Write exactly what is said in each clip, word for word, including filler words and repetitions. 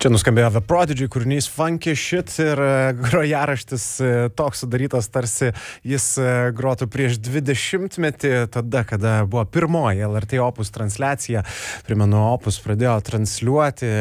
Čia nuskambėjo The Prodigy kūrinys Funky Shit ir grojaraštis toks sudarytas, tarsi jis grotų prieš dvidešimtmetį, tada, kada buvo pirmoji L R T Opus transliacija. Primenu, Opus pradėjo transliuoti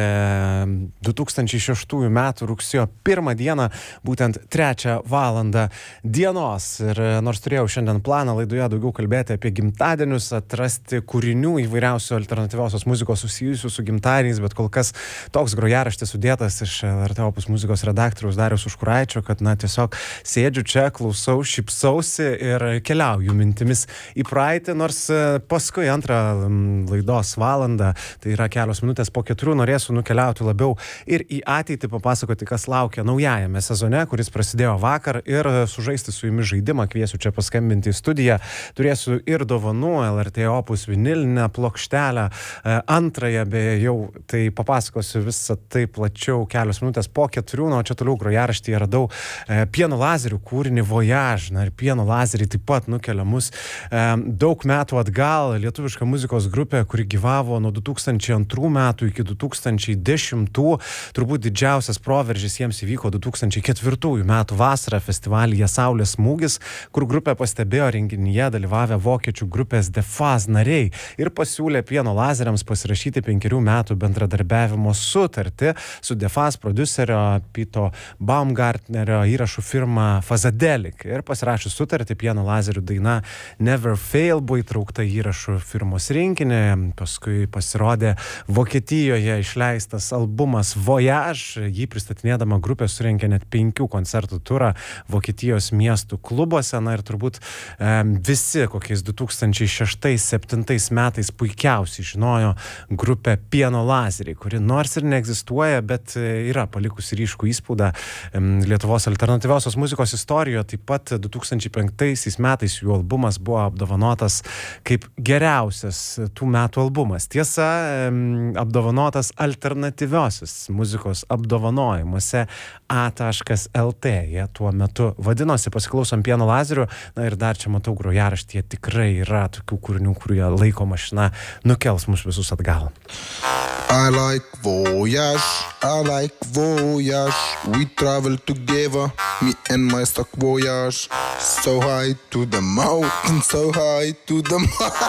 du tūkstančiai šeštųjų metų rugsėjo pirmą dieną, būtent trečią valandą dienos. Ir nors turėjau šiandien planą laidoje daugiau kalbėti apie gimtadienius, atrasti kūrinių įvairiausių alternatyviosios muzikos susijusių su gimtadieniais, bet kol kas toks grojaraštis sudėtas iš L R T Opus muzikos redaktoriaus Dariaus Užkuraičio, kad na tiesiog sėdžiu čia, klausau, šypsausi ir keliauju mintimis į praeitį, nors paskui antrą laidos valandą, tai yra kelios minutės po keturių, norėsiu nukeliauti labiau ir į ateitį, papasakoti, kas laukia naujajame sezone, kuris prasidėjo vakar, ir sužaisti su jumis žaidimą, kviesiu čia paskambinti į studiją. Turėsiu ir dovanų, L R T Opus vinilinę plokštelę, antrąją beje jau, tai papasakosiu visą tai plačiau kelios minutės po keturių, na, o čia toliau grojaraštyje radau e, Pieno lazerių kūrinį Voyage, na ir Pieno lazeriai taip pat nukelia mus e, daug metų atgal, lietuviška muzikos grupė, kuri gyvavo nuo du tūkstančiai antrų metų iki du tūkstančiai dešimtų, turbūt didžiausias proveržis jiems įvyko du tūkstančiai ketvirtųjų metų vasarą festivalyje Saulės smūgis, kur grupė pastebėjo renginyje dalyvavę vokiečių grupės The Fuzz nariai ir pasiūlė Pieno lazeriams pasirašyti penkerių metų bendradarbiavimo sutartį su The Fuzz prodiuserio Pito Baumgartnerio įrašų firma Fuzadelic. Ir pasirašius sutartį, Pieno lazerių daina Never Fail buvo įtraukta įrašų firmos rinkinį, paskui pasirodė Vokietijoje išleistas albumas Voyage, jį pristatinėdama grupė surengė net penkių koncertų turą Vokietijos miestų klubuose, na ir turbūt e, visi kokiais du tūkstančiai šeštais septintais metais puikiausiai žinojo grupę Pieno lazeriai, kuri nors ir neegzistuoja, bet yra palikusi ryškų įspaudą Lietuvos alternatyviosios muzikos istorijoje. Taip pat du tūkstančiai penktaisiais metais jų albumas buvo apdovanotas kaip geriausias tų metų albumas. Tiesa, apdovanotas alternatyviosios muzikos apdovanojimuose A L T. Jie tuo metu vadinosi, pasiklausom Pieno lazerių. Na ir dar čia matau grojaraštyje tikrai yra tokių kūrinių, kurie laiko mašina nukels mus visus atgal. I like Voyage, I like Voyage. We travel together, me and my stock Voyage. So high to the mountain, so high to the mountain.